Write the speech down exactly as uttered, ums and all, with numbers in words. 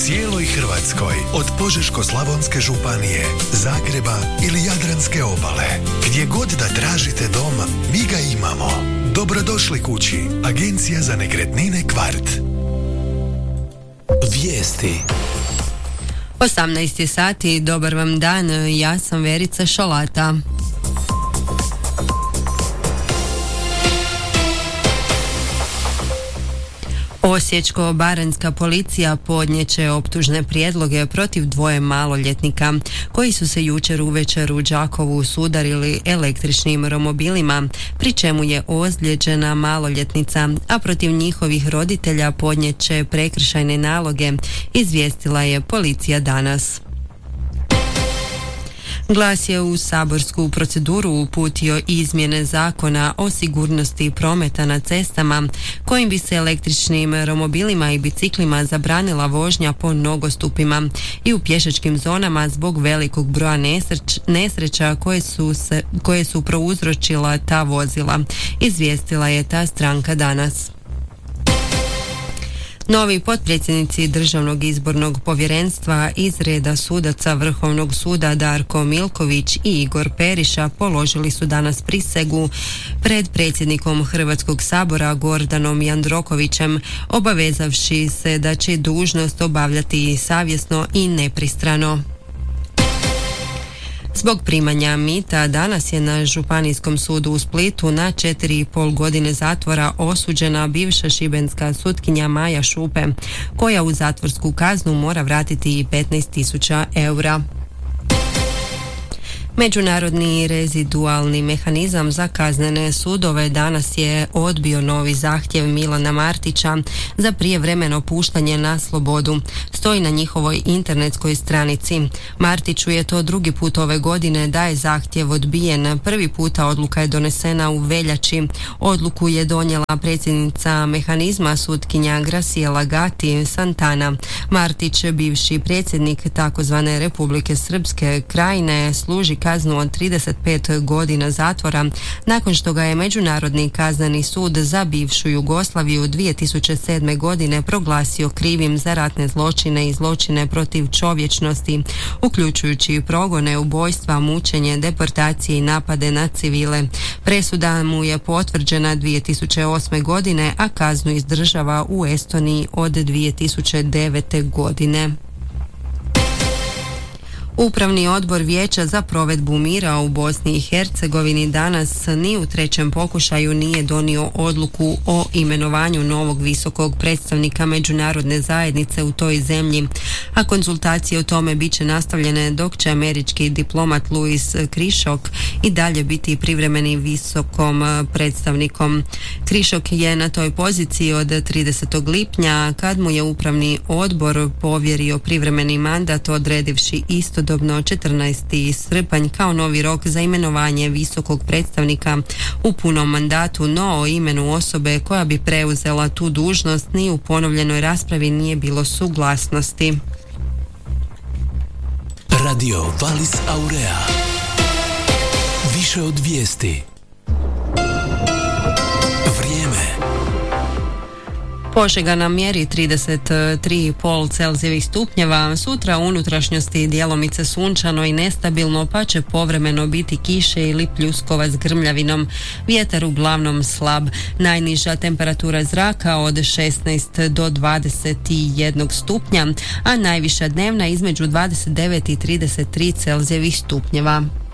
cijeloj Hrvatskoj, od Požeško-slavonske županije, Zagreba ili Jadranske obale. Gdje god da tražite dom, mi ga imamo. Dobrodošli kući. Agencija za nekretnine Kvart. Vijesti. osamnaest je sati, dobar vam dan, ja sam Verica Šalata. Osječko-baranjska policija podnijeće optužne prijedloge protiv dvoje maloljetnika koji su se jučer uvečer u Đakovu sudarili električnim romobilima, pri čemu je ozlijeđena maloljetnica, a protiv njihovih roditelja podnijeće prekršajne naloge, izvijestila je policija danas. Glas je u saborsku proceduru uputio izmjene zakona o sigurnosti prometa na cestama, kojim bi se električnim romobilima i biciklima zabranila vožnja po nogostupima i u pješačkim zonama zbog velikog broja nesreć, nesreća koje su, se, koje su prouzročila ta vozila, izvijestila je ta stranka danas. Novi potpredsjednici Državnog izbornog povjerenstva iz reda sudaca Vrhovnog suda Darko Milković i Igor Periša položili su danas prisegu pred predsjednikom Hrvatskog sabora Gordanom Jandrokovićem, obavezavši se da će dužnost obavljati savjesno i nepristrano. Zbog primanja mita danas je na Županijskom sudu u Splitu na četiri i pol godine zatvora osuđena bivša šibenska sutkinja Maja Šupe, koja u zatvorsku kaznu mora vratiti i petnaest tisuća eura. Međunarodni rezidualni mehanizam za kaznene sudove danas je odbio novi zahtjev Milana Martića za prijevremeno puštanje na slobodu. Stoji na njihovoj internetskoj stranici. Martiću je to drugi put ove godine da je zahtjev odbijen. Prvi puta odluka je donesena u veljači. Odluku je donijela predsjednica mehanizma sutkinja Graciela Gati Santana. Martić, bivši predsjednik takozvane Republike Srpske krajine, služi kaznu od trideset pet godina zatvora nakon što ga je Međunarodni kazneni sud za bivšu Jugoslaviju dvije tisuće sedme godine proglasio krivim za ratne zločine i zločine protiv čovječnosti, uključujući progone, ubojstva, mučenje, deportacije i napade na civile. Presuda mu je potvrđena dvije tisuće osme godine, a kaznu izdržava u Estoniji od dvije tisuće devete godine. Upravni odbor Vijeća za provedbu mira u Bosni i Hercegovini danas ni u trećem pokušaju nije donio odluku o imenovanju novog visokog predstavnika međunarodne zajednice u toj zemlji, a konzultacije o tome bit će nastavljene dok će američki diplomat Louis Krišok i dalje biti privremeni visokom predstavnikom. Krišok je na toj poziciji od tridesetog lipnja kad mu je upravni odbor povjerio privremeni mandat, odredivši isto dobno četrnaesti srpanj kao novi rok za imenovanje visokog predstavnika u punom mandatu, no o imenu osobe koja bi preuzela tu dužnost ni u ponovljenoj raspravi nije bilo suglasnosti. Radio Valis Aurea. Više od vijesti. Požega na mjeri trideset tri i pol Celzijevih stupnjeva, sutra u unutrašnjosti djelomice sunčano i nestabilno, pa će povremeno biti kiše ili pljuskova s grmljavinom. Vjetar uglavnom slab. Najniža temperatura zraka od šesnaest do dvadeset jedan stupnja, a najviša dnevna između dvadeset devet i trideset tri Celzijevih stupnjeva.